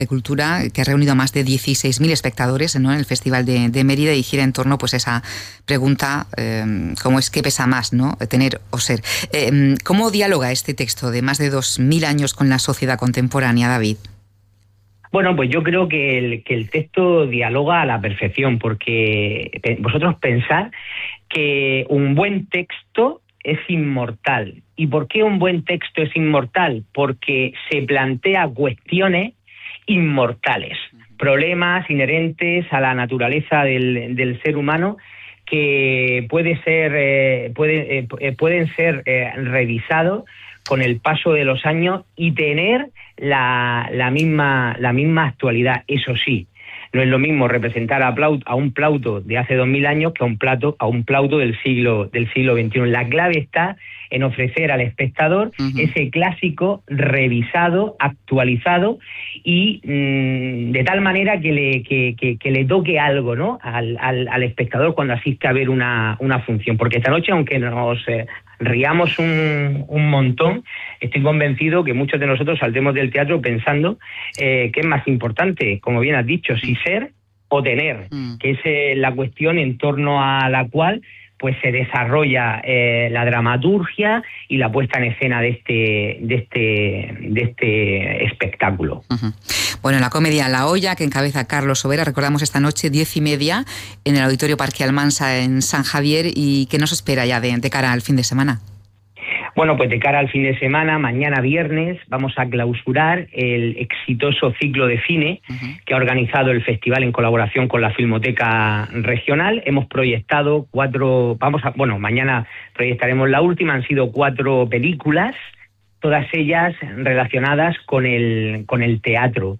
de Cultura, que ha reunido a más de 16.000 espectadores, ¿no?, en el Festival de Mérida, y gira en torno pues a esa pregunta, ¿cómo es que pesa más, ¿no?, tener o ser? ¿Cómo dialoga este texto de más de 2.000 años con la sociedad contemporánea, David? Bueno, pues yo creo que el texto dialoga a la perfección, porque vosotros pensad que un buen texto es inmortal. ¿Y por qué un buen texto es inmortal? Porque se plantea cuestiones inmortales, problemas inherentes a la naturaleza del ser humano que pueden ser revisados con el paso de los años y tener la misma actualidad. Eso sí, no es lo mismo representar a un Plauto de hace 2000 años que a un Plauto del siglo XXI. La clave está en ofrecer al espectador ese clásico revisado, actualizado y de tal manera que le toque algo, ¿no?, al espectador cuando asiste a ver una función. Porque esta noche, aunque nos riamos un montón, estoy convencido que muchos de nosotros saldremos del teatro pensando que es más importante, como bien has dicho, si ser o tener, que es la cuestión en torno a la cual pues se desarrolla la dramaturgia y la puesta en escena de este espectáculo. Bueno, la comedia La Olla, que encabeza Carlos Sobera, recordamos esta noche 10:30 en el Auditorio Parque Almansa en San Javier. ¿Y qué nos espera ya de cara al fin de semana? Bueno, pues de cara al fin de semana, mañana viernes, vamos a clausurar el exitoso ciclo de cine que ha organizado el festival en colaboración con la Filmoteca Regional. Hemos proyectado mañana proyectaremos la última, han sido 4 películas, todas ellas relacionadas con el teatro,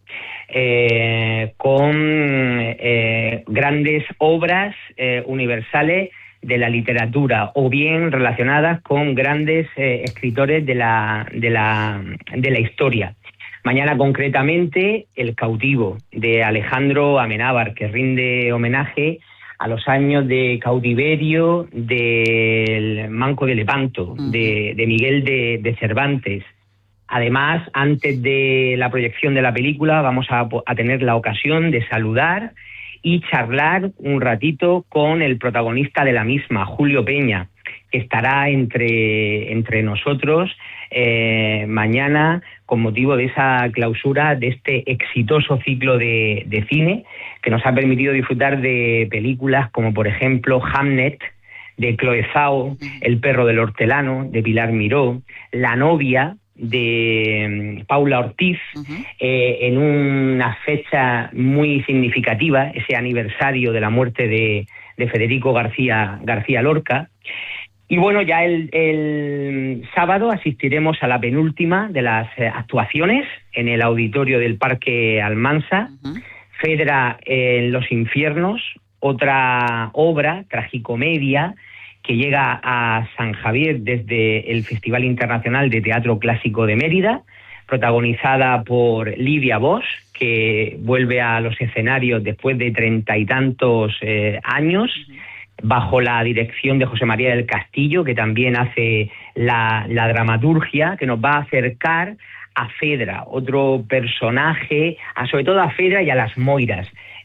con grandes obras universales de la literatura, o bien relacionadas con grandes escritores de la historia. Mañana concretamente El cautivo, de Alejandro Amenábar, que rinde homenaje a los años de cautiverio del Manco de Lepanto, de Miguel de Cervantes. Además, antes de la proyección de la película, vamos a tener la ocasión de saludar y charlar un ratito con el protagonista de la misma, Julio Peña, que estará entre nosotros mañana con motivo de esa clausura de este exitoso ciclo de cine que nos ha permitido disfrutar de películas como, por ejemplo, Hamnet, de Chloe Zhao, El perro del hortelano, de Pilar Miró, La novia, de Paula Ortiz, en una fecha muy significativa, ese aniversario de la muerte de Federico García Lorca. Y bueno, ya el sábado asistiremos a la penúltima de las actuaciones en el auditorio del Parque Almansa, Fedra en los infiernos, otra obra, tragicomedia, que llega a San Javier desde el Festival Internacional de Teatro Clásico de Mérida, protagonizada por Lidia Bosch, que vuelve a los escenarios después de 30 y tantos años, bajo la dirección de José María del Castillo, que también hace la dramaturgia, que nos va a acercar a Fedra, otro personaje, sobre todo a Fedra y a las Moiras,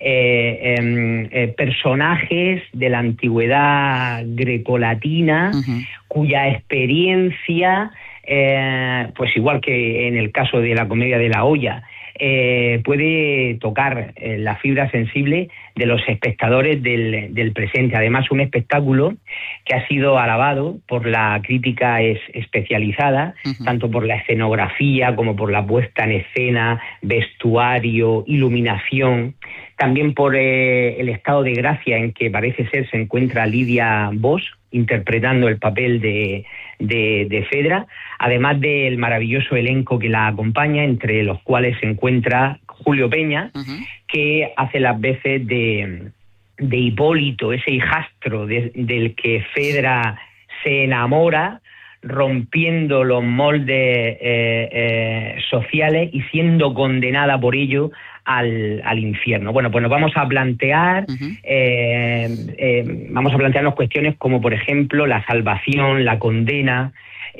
personajes de la antigüedad grecolatina, cuya experiencia, pues igual que en el caso de la comedia de La Olla, puede tocar la fibra sensible de los espectadores del presente. Además, un espectáculo que ha sido alabado por la crítica especializada, tanto por la escenografía como por la puesta en escena, vestuario, iluminación, también por el estado de gracia en que parece ser se encuentra Lidia Bosch interpretando el papel de Fedra, además del maravilloso elenco que la acompaña, entre los cuales se encuentra Julio Peña, que hace las veces de Hipólito, ese hijastro del que Fedra se enamora, rompiendo los moldes sociales y siendo condenada por ello al infierno. Bueno, pues nos vamos a plantear, vamos a plantearnos cuestiones como, por ejemplo, la salvación, la condena,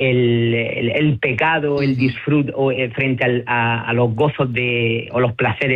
el pecado, el disfrute frente a los gozos o los placeres